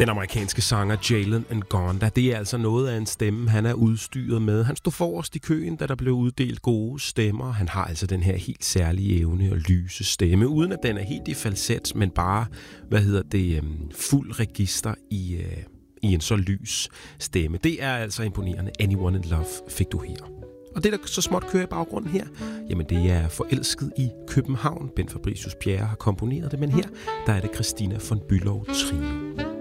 Den amerikanske sanger Jalen Ngonda, det er altså noget af en stemme, han er udstyret med. Han stod forrest i køen, da der blev uddelt gode stemmer. Han har altså den her helt særlige evne og lyse stemme, uden at den er helt i falset, men bare, fuld register i en så lys stemme. Det er altså imponerende. Anyone in Love fik du her. Og det, der så småt kører i baggrunden her, jamen det er Forelsket i København. Bent Fabricius Bjerre har komponeret det, men her, der er det Christina von Bülow Trio.